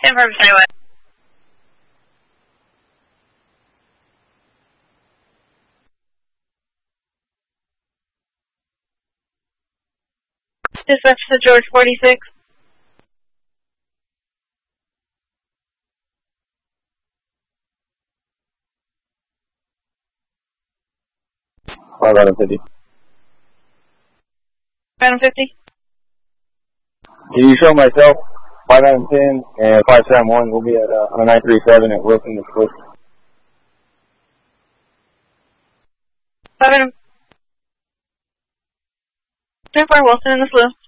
Confirm, say what? Dispatch to George 46. Item 50. Item 50. Can you show myself 5 out of 10 and 571 will be at on a 937 at Wilson, Mississippi. 7. 10-4 Wilson in the Slough.